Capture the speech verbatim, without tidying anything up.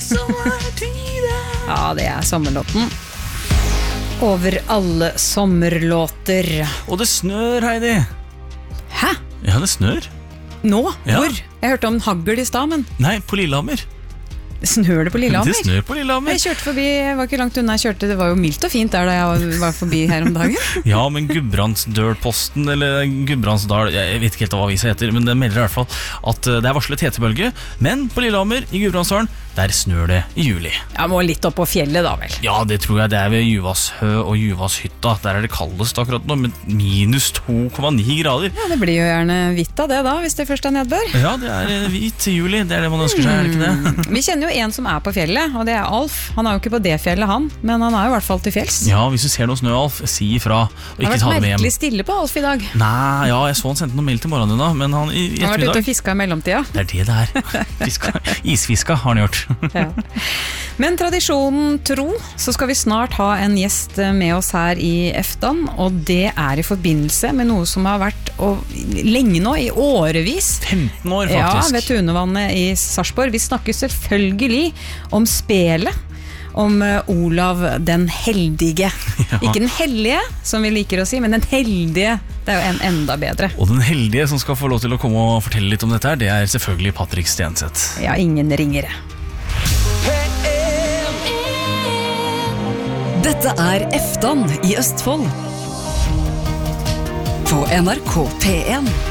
Ja, det er sommerlåten. Over alle sommerlåter. Og det snør, Heidi. Hæ? Ja, det snør. Nå? Ja. Hvor? Jeg hørte om hagl i stad, men Nei, på Lillehammer. snør det på Lillehammer? Det snør på Lillehammer. Jeg kjørte forbi, jeg var ikke langt unna jeg kjørte, det var jo mildt og fint der da jeg var forbi her om dagen. Ja, men Gudbrandsdølposten, eller Gudbrandsdal, jeg vet ikke helt hva avisa heter, men det melder i hvert fall at det er varslet hetebølge, men på Lillehammer, i Gudbrandsdalen, der snør det i juli. Jeg må litt opp på fjellet da vel. Ja, det tror jeg det er ved Juvashø og Juvashytta. Der er det kaldest akkurat nå, med minus to komma ni grader. Ja, det blir jo gjerne hvitt av det da, hvis det først er nedbør. Ja, det er hvit i juli, det er det man ønsker seg, er det ikke det? Vi kjenner jo en som er på fjellet, og det er Alf. Han er jo ikke på det fjellet han, men han er jo i hvert fall til fjells. Ja, hvis du ser noe snø, Alf, si ifra, og ikke ta det med Det har vært hjem. merkelig stille på Alf i dag. Nei, ja, jeg så han sendte noe mail til morgenen da, men han i, i Han har vært ute ettermiddag. og fisket i mellomtida. Det er det det er. Fiska, isfiska har han gjort. Ja. Men tradisjonen tro, så skal vi snart ha en gjest med oss her i Eftan, og det er i forbindelse med noe som har vært og, lenge nå, i årevis. femten år Ja, faktisk. ved Tunevannet i Sarpsborg. Vi snakker selvfølgelig om spelet, om uh, Olav den heldige. Ja. Ikke den hellige, som vi liker å si, men den heldige. Det er jo en enda bedre. Og den heldige som skal få lov til å komme og fortelle litt om dette her, det er selvfølgelig Patrick Stenseth. Ja, ingen ringere. Dette er Eftan i Østfold. På N R K P en.